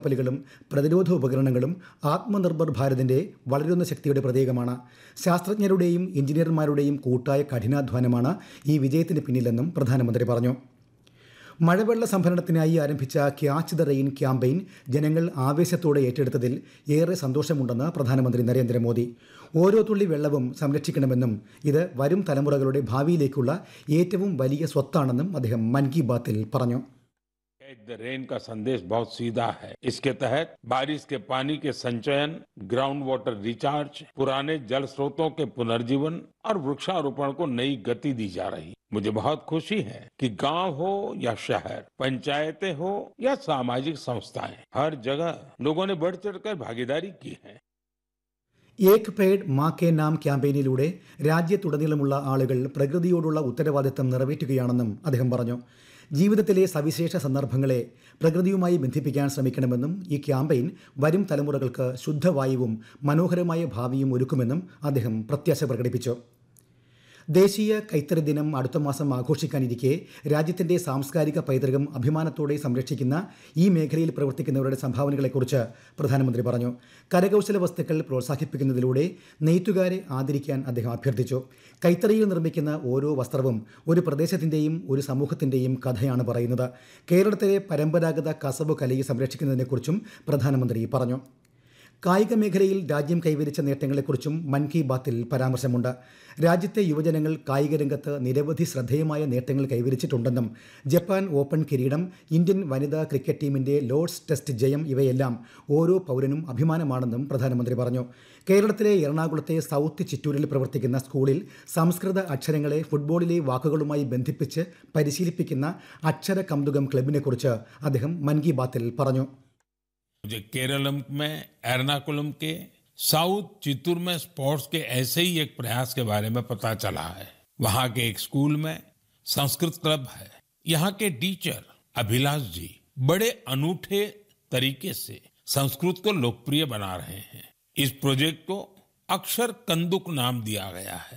കപ്പലുകളും പ്രതിരോധ ഉപകരണങ്ങളും ആത്മനിർഭർ ഭാരതിന്റെ വളരുന്ന ശക്തിയുടെ പ്രതീകമാണ്. ശാസ്ത്രജ്ഞരുടെയും എഞ്ചിനീയർമാരുടെയും കൂട്ടായ കഠിനാധ്വാനമാണ് ഈ വിജയത്തിന് പിന്നിലെന്നും പ്രധാനമന്ത്രി പറഞ്ഞു. മഴവെള്ള സംഭരണത്തിനായി ആരംഭിച്ച ക്യാച്ച് ദ റെയിൻ ക്യാമ്പയിൻ ജനങ്ങൾ ആവേശത്തോടെ ഏറ്റെടുത്തതിൽ ഏറെ സന്തോഷമുണ്ടെന്ന് പ്രധാനമന്ത്രി നരേന്ദ്രമോദി. ഓരോ തുള്ളി വെള്ളവും സംരക്ഷിക്കണമെന്നും ഇത് വരും തലമുറകളുടെ ഭാവിയിലേക്കുള്ള ഏറ്റവും വലിയ സ്വത്താണെന്നും അദ്ദേഹം മൻ കി ബാത്തിൽ പറഞ്ഞു. द रेन का संदेश बहुत सीधा है। इसके तहत बारिश के पानी के संचयन, ग्राउंड वाटर रिचार्ज, पुराने जल स्रोतों के पुनर्जीवन और वृक्षारोपण को नई गति दी जा रही। मुझे बहुत खुशी है कि गांव हो या शहर, पंचायतें हो या सामाजिक संस्थाएं, हर जगह लोगों ने बढ़ चढ़कर भागीदारी की है. ഏക് പേഡ് മാ കെ നാം ക്യാമ്പയിനിലൂടെ രാജ്യത്തുടനീളമുള്ള ആളുകൾ പ്രകൃതിയോടുള്ള ഉത്തരവാദിത്തം നിറവേറ്റുകയാണെന്നും അദ്ദേഹം പറഞ്ഞു. ജീവിതത്തിലെ സവിശേഷ സന്ദർഭങ്ങളെ പ്രകൃതിയുമായി ബന്ധിപ്പിക്കാൻ ശ്രമിക്കണമെന്നും ഈ ക്യാമ്പയിൻ വരും തലമുറകൾക്ക് ശുദ്ധവായുവും മനോഹരമായ ഭാവിയും ഒരുക്കുമെന്നും അദ്ദേഹം പ്രത്യാശ പ്രകടിപ്പിച്ചു. ദേശീയ കൈത്തറി ദിനം അടുത്ത മാസം ആഘോഷിക്കാനിരിക്കെ രാജ്യത്തിന്റെ സാംസ്കാരിക പൈതൃകം അഭിമാനത്തോടെ സംരക്ഷിക്കുന്ന ഈ മേഖലയിൽ പ്രവർത്തിക്കുന്നവരുടെ സംഭാവനകളെക്കുറിച്ച് പ്രധാനമന്ത്രി പറഞ്ഞു. കരകൗശല വസ്തുക്കൾ പ്രോത്സാഹിപ്പിക്കുന്നതിലൂടെ നെയ്ത്തുകാരെ ആദരിക്കാൻ അദ്ദേഹം അഭ്യർത്ഥിച്ചു. കൈത്തറിയിൽ നിർമ്മിക്കുന്ന ഓരോ വസ്ത്രവും ഒരു പ്രദേശത്തിന്റെയും ഒരു സമൂഹത്തിന്റെയും കഥയാണ് പറയുന്നത്. കേരളത്തിലെ പരമ്പരാഗത കസബ് കലയെ സംരക്ഷിക്കുന്നതിനെക്കുറിച്ചും പ്രധാനമന്ത്രി പറഞ്ഞു. കായിക മേഖലയിൽ രാജ്യം കൈവരിച്ച നേട്ടങ്ങളെക്കുറിച്ചും മൻ കി ബാത്തിൽ പരാമർശമുണ്ട്. രാജ്യത്തെ യുവജനങ്ങൾ കായിക രംഗത്ത് നിരവധി ശ്രദ്ധേയമായ നേട്ടങ്ങൾ കൈവരിച്ചിട്ടുണ്ടെന്നും ജപ്പാൻ ഓപ്പൺ കിരീടം, ഇന്ത്യൻ വനിതാ ക്രിക്കറ്റ് ടീമിന്റെ ലോർഡ്സ് ടെസ്റ്റ് ജയം ഇവയെല്ലാം ഓരോ പൗരനും അഭിമാനമാണെന്നും പ്രധാനമന്ത്രി പറഞ്ഞു. കേരളത്തിലെ എറണാകുളത്തെ സൗത്ത് ചിറ്റൂരിൽ പ്രവർത്തിക്കുന്ന സ്കൂളിൽ സംസ്കൃത അക്ഷരങ്ങളെ ഫുട്ബോളിലെ വാക്കുകളുമായി ബന്ധിപ്പിച്ച് പരിശീലിപ്പിക്കുന്ന അക്ഷര കൗതുകം ക്ലബിനെക്കുറിച്ച് അദ്ദേഹം മൻ കി ബാത്തിൽ പറഞ്ഞു. मुझे केरलम में एर्नाकुलम के साउथ चित्तूर में स्पोर्ट्स के ऐसे ही एक प्रयास के बारे में पता चला है. वहां के एक स्कूल में संस्कृत क्लब है. यहाँ के टीचर अभिलाष जी बड़े अनूठे तरीके से संस्कृत को लोकप्रिय बना रहे हैं. इस प्रोजेक्ट को अक्षर कंदुक नाम दिया गया है.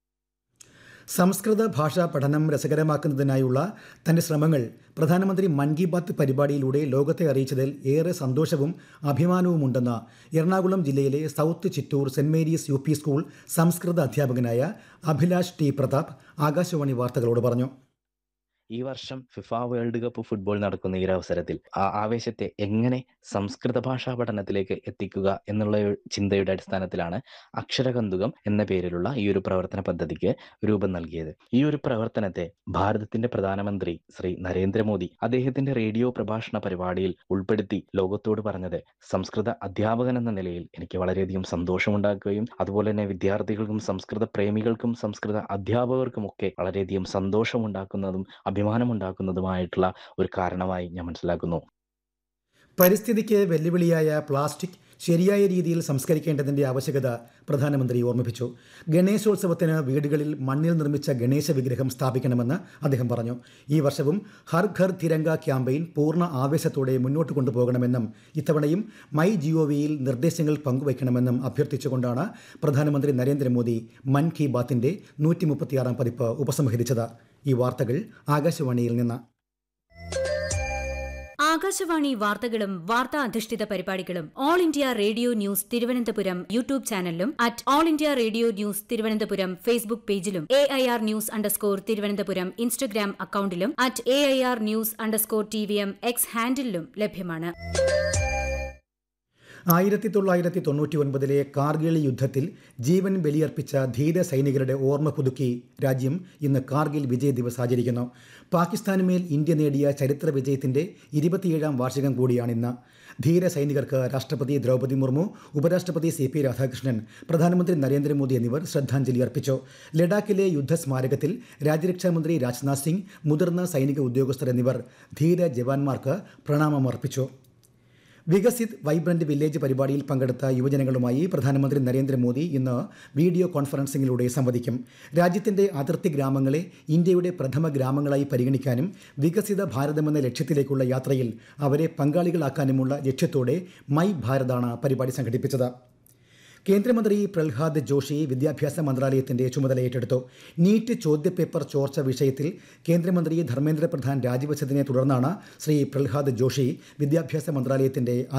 സംസ്കൃത ഭാഷാ പഠനം രസകരമാക്കുന്നതിനായുള്ള തന്റെ ശ്രമങ്ങൾ പ്രധാനമന്ത്രി മൻ കി ബാത്ത് പരിപാടിയിലൂടെ ലോകത്തെ അറിയിച്ചതിൽ ഏറെ സന്തോഷവും അഭിമാനവുമുണ്ടെന്ന് എറണാകുളം ജില്ലയിലെ south Chittur saint Mary's UP school സംസ്കൃത അധ്യാപകനായ അഭിലാഷ് ടി പ്രതാപ് ആകാശവാണി വാർത്തകളോട് പറഞ്ഞു. ഈ വർഷം ഫിഫ വേൾഡ് കപ്പ് ഫുട്ബോൾ നടക്കുന്ന ഈ അവസരത്തിൽ ആ ആവേശത്തെ എങ്ങനെ സംസ്കൃത ഭാഷാ പഠനത്തിലേക്ക് എത്തിക്കുക എന്നുള്ള ചിന്തയുടെ അടിസ്ഥാനത്തിലാണ് അക്ഷരകന്തുകം എന്ന പേരിലുള്ള ഈ ഒരു പ്രവർത്തന പദ്ധതിക്ക് രൂപം നൽകിയത്. ഈ ഒരു പ്രവർത്തനത്തെ ഭാരതത്തിന്റെ പ്രധാനമന്ത്രി ശ്രീ നരേന്ദ്രമോദി അദ്ദേഹത്തിന്റെ റേഡിയോ പ്രഭാഷണ പരിപാടിയിൽ ഉൾപ്പെടുത്തി ലോകത്തോട് പറഞ്ഞത് സംസ്കൃത അധ്യാപകൻ എന്ന നിലയിൽ എനിക്ക് വളരെയധികം സന്തോഷമുണ്ടാക്കുകയും അതുപോലെ തന്നെ വിദ്യാർത്ഥികൾക്കും സംസ്കൃത പ്രേമികൾക്കും സംസ്കൃത അധ്യാപകർക്കുമൊക്കെ വളരെയധികം സന്തോഷമുണ്ടാക്കുന്നതും അഭിമാനമുണ്ടാക്കുന്നതുമായിട്ടുള്ള ഒരു കാരണമായി ഞാൻ മനസ്സിലാക്കുന്നു. പരിസ്ഥിതിക്ക് വെല്ലുവിളിയായ പ്ലാസ്റ്റിക് ശരിയായ രീതിയിൽ സംസ്കരിക്കേണ്ടതിന്റെ ആവശ്യകത പ്രധാനമന്ത്രി ഓർമ്മിപ്പിച്ചു. ഗണേശോത്സവത്തിന് വീടുകളിൽ മണ്ണിൽ നിർമ്മിച്ച ഗണേശ വിഗ്രഹം സ്ഥാപിക്കണമെന്ന് അദ്ദേഹം പറഞ്ഞു. ഈ വർഷവും ഹർ ഘർ തിരങ്ക ക്യാമ്പയിൻ പൂർണ്ണ ആവേശത്തോടെ മുന്നോട്ട് കൊണ്ടുപോകണമെന്നും ഇത്തവണയും മൈ GOVയിൽ നിർദ്ദേശങ്ങൾ പങ്കുവയ്ക്കണമെന്നും അഭ്യർത്ഥിച്ചുകൊണ്ടാണ് പ്രധാനമന്ത്രി നരേന്ദ്രമോദി മൻ കി ബാത്തിന്റെ 136 പതിപ്പ് ഉപസംഹരിച്ചത്. ഈ വാർത്തകൾ ആകാശവാണിയിൽ നിന്ന്. ആകാശവാണി വാർത്തകളും വാർത്താ അധിഷ്ഠിത പരിപാടികളും all India radio news Thiruvananthapuram YouTube ചാനലിലും at all India radio news Thiruvananthapuram Facebook പേജിലും AIR ന്യൂസ് _തിരുവനന്തപുരം ഇൻസ്റ്റഗ്രാം അക്കൌണ്ടിലും at AIR news _TVM X ഹാൻഡിലും ലഭ്യമാണ്. 1999 കാർഗിൽ യുദ്ധത്തിൽ ജീവൻ ബലിയർപ്പിച്ച ധീര സൈനികരുടെ ഓർമ്മ പുതുക്കി രാജ്യം ഇന്ന് കാർഗിൽ വിജയ് ദിവസ് ആചരിക്കുന്നു. പാകിസ്ഥാനുമേൽ ഇന്ത്യ നേടിയ ചരിത്ര വിജയത്തിന്റെ 27ാം വാർഷികം കൂടിയാണിന്ന്. ധീര സൈനികർക്ക് രാഷ്ട്രപതി ദ്രൗപദി മുർമു, ഉപരാഷ്ട്രപതി CP രാധാകൃഷ്ണൻ, പ്രധാനമന്ത്രി നരേന്ദ്രമോദി എന്നിവർ ശ്രദ്ധാഞ്ജലി അർപ്പിച്ചു. ലഡാക്കിലെ യുദ്ധസ്മാരകത്തിൽ രാജ്യരക്ഷാമന്ത്രി രാജ്നാഥ് സിംഗ്, മുതിർന്ന സൈനിക ഉദ്യോഗസ്ഥർ എന്നിവർ ധീര ജവാന്മാർക്ക് പ്രണാമം അർപ്പിച്ചു. വികസിത് വൈബ്രന്റ് വില്ലേജ് പരിപാടിയിൽ പങ്കെടുത്ത യുവജനങ്ങളുമായി പ്രധാനമന്ത്രി നരേന്ദ്രമോദി ഇന്ന് വീഡിയോ കോൺഫറൻസിംഗിലൂടെ സംവദിക്കും. രാജ്യത്തിന്റെ അതിർത്തി ഗ്രാമങ്ങളെ ഇന്ത്യയുടെ പ്രഥമ ഗ്രാമങ്ങളായി പരിഗണിക്കാനും വികസിത ഭാരതമെന്ന ലക്ഷ്യത്തിലേക്കുള്ള യാത്രയിൽ അവരെ പങ്കാളികളാക്കാനുമുള്ള ലക്ഷ്യത്തോടെ മൈ ഭാരതാണ് പരിപാടി സംഘടിപ്പിച്ചത്. കേന്ദ്രമന്ത്രി പ്രഹ്ലാദ് ജോഷി വിദ്യാഭ്യാസ മന്ത്രാലയത്തിന്റെ ചുമതല ഏറ്റെടുത്തു. നീറ്റ് ചോദ്യപേപ്പർ ചോർച്ച വിഷയത്തിൽ കേന്ദ്രമന്ത്രി ധർമ്മേന്ദ്ര പ്രധാൻ രാജിവെച്ചതിനെ തുടർന്നാണ് ശ്രീ പ്രഹ്ലാദ് ജോഷി വിദ്യാഭ്യാസ മന്ത്രാലയത്തിന്റെ